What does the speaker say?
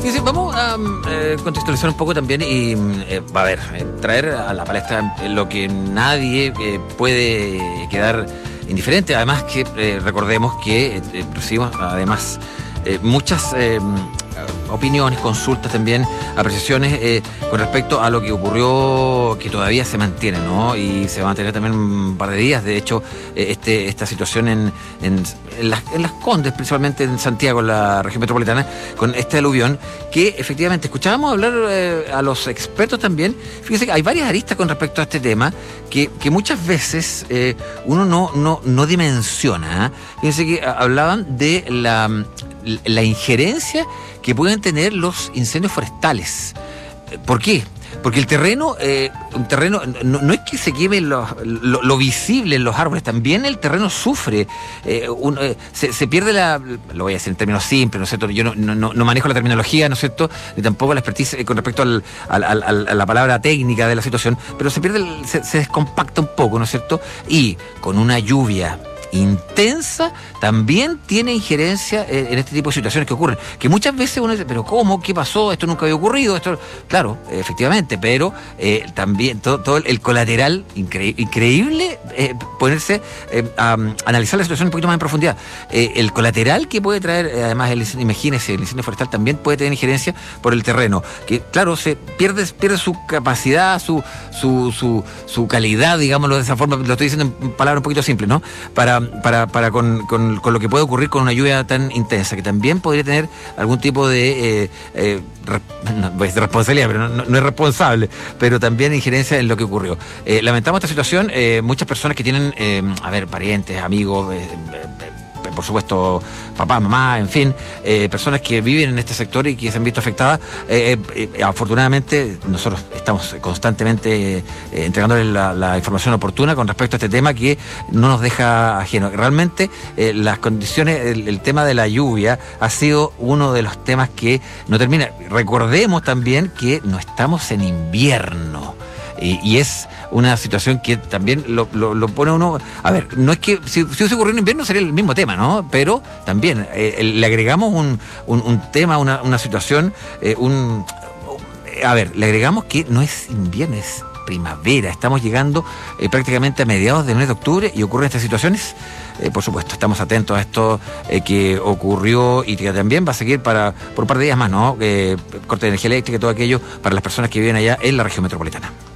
Fíjense, vamos a contextualizar un poco también y traer a la palestra lo que nadie puede quedar indiferente. Además que recordemos que recibimos además muchas opiniones, consultas también, apreciaciones con respecto a lo que ocurrió, que todavía se mantiene, ¿no? Y se va a mantener también un par de días. De hecho, esta situación en las Condes, principalmente en Santiago, en la región metropolitana, con este aluvión, que efectivamente escuchábamos hablar a los expertos también. Fíjense que hay varias aristas con respecto a este tema que muchas veces uno no dimensiona. Fíjense que hablaban de la injerencia que pueden tener los incendios forestales. ¿Por qué? Porque el terreno, no es que se queme lo visible en los árboles, también el terreno sufre, se pierde lo voy a decir en términos simples, ¿no es cierto? Yo no manejo la terminología, ¿no es cierto? Ni tampoco la expertise con respecto a la palabra técnica de la situación, pero se pierde, se descompacta un poco, ¿no es cierto? Y con una lluvia intensa también tiene injerencia en este tipo de situaciones que ocurren, que muchas veces uno dice, pero ¿cómo? ¿Qué pasó? Esto nunca había ocurrido. Esto, claro, efectivamente, pero también todo el colateral increíble, ponerse a analizar la situación un poquito más en profundidad. El colateral que puede traer, además, imagínense, el incendio forestal también puede tener injerencia por el terreno, que claro, se pierde su capacidad, su calidad, digámoslo de esa forma, lo estoy diciendo en palabras un poquito simples, ¿no? Con lo que puede ocurrir con una lluvia tan intensa, que también podría tener algún tipo de responsabilidad, pero no es responsable, pero también injerencia en lo que ocurrió. Lamentamos esta situación. Muchas personas que tienen, parientes, amigos, por supuesto, papá, mamá, en fin, personas que viven en este sector y que se han visto afectadas. Afortunadamente, nosotros estamos constantemente entregándoles la información oportuna con respecto a este tema que no nos deja ajeno. Realmente, las condiciones, el tema de la lluvia ha sido uno de los temas que no termina. Recordemos también que no estamos en invierno. Y es una situación que también lo pone uno. A ver, no es que si hubiese ocurrido en invierno sería el mismo tema, ¿no? Pero también le agregamos un tema, una situación, le agregamos que no es invierno, es primavera. Estamos llegando prácticamente a mediados del mes de octubre y ocurren estas situaciones. Por supuesto, estamos atentos a esto que ocurrió y que también va a seguir por un par de días más, ¿no? Corte de energía eléctrica y todo aquello para las personas que viven allá en la región metropolitana.